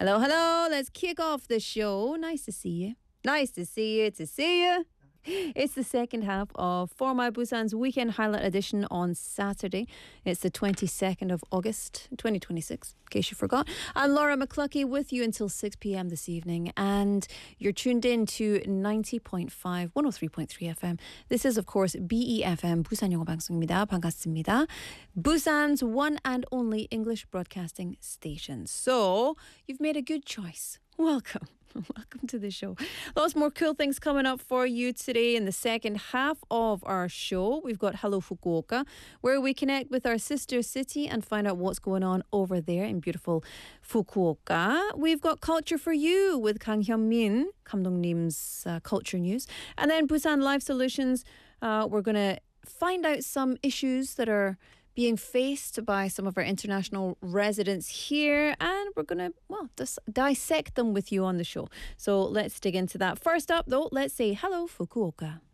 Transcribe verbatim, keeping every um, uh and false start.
Hello, hello. Let's kick off the show. Nice to see you. Nice to see you, to see you. It's the second half of For My Busan's Weekend Highlight Edition on Saturday. It's the twenty-second of August, twenty twenty-six, in case you forgot. I'm Laura McCluckey with you until six p.m. this evening, and you're tuned in to ninety point five, one oh three point three F M. This is, of course, B E F M, 부산 영어 방송입니다. 반갑습니다. Busan's one and only English broadcasting station. So, you've made a good choice. Welcome. Welcome to the show. Lots more cool things coming up for you today in the second half of our show. We've got Hello Fukuoka, where we connect with our sister city and find out what's going on over there in beautiful Fukuoka. We've got Culture for You with Kang Hyun-min, 감독님's uh, culture news. And then Busan Life Solutions, uh, we're going to find out some issues that are being faced by some of our international residents here, and we're going to, well, dis- dissect them with you on the show. So let's dig into that. First up, though, let's say hello, Fukuoka.